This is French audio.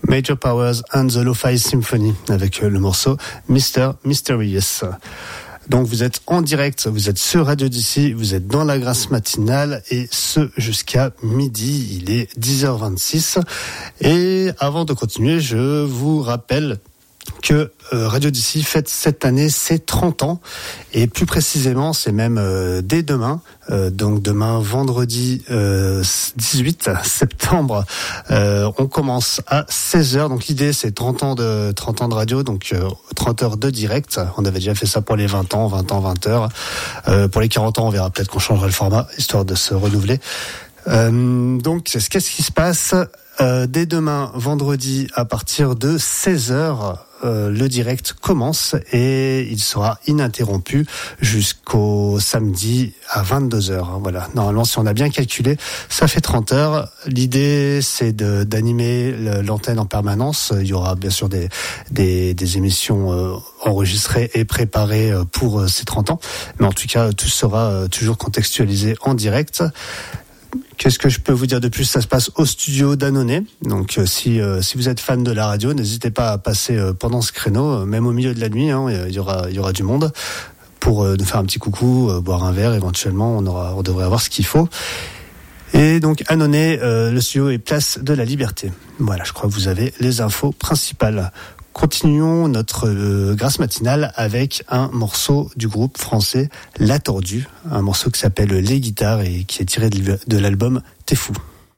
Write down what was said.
Major Powers and the Lo-Fi Symphony avec le morceau Mr. Mysterious. Donc vous êtes en direct, vous êtes sur Radio d'ici, vous êtes dans la Grâce matinale et ce jusqu'à midi, il est 10h26. Et avant de continuer, je vous rappelle que Radio d'ici fête cette année ses 30 ans et plus précisément c'est même dès demain, donc demain vendredi 18 septembre, on commence à 16h, donc l'idée c'est 30 ans de radio, donc 30 heures de direct. On avait déjà fait ça pour les 20 ans, 20 heures. Pour les 40 ans on verra, peut-être qu'on changera le format histoire de se renouveler. Donc qu'est-ce qui se passe dès demain vendredi à partir de 16h? Le direct commence et il sera ininterrompu jusqu'au samedi à 22h. Voilà. Normalement, si on a bien calculé, ça fait 30 heures. L'idée, c'est d'animer l'antenne en permanence. Il y aura bien sûr des émissions enregistrées et préparées pour ces 30 ans. Mais en tout cas, tout sera toujours contextualisé en direct. Qu'est-ce que je peux vous dire de plus? Ça se passe au studio d'Annonay. Donc si vous êtes fan de la radio, n'hésitez pas à passer pendant ce créneau, même au milieu de la nuit, hein, il y aura du monde pour nous faire un petit coucou, boire un verre éventuellement, on devrait avoir ce qu'il faut. Et donc Annonay, le studio est place de la Liberté. Voilà, je crois que vous avez les infos principales. Continuons notre grâce matinale avec un morceau du groupe français La Tordue, un morceau qui s'appelle Les Guitares et qui est tiré de l'album T'es fou.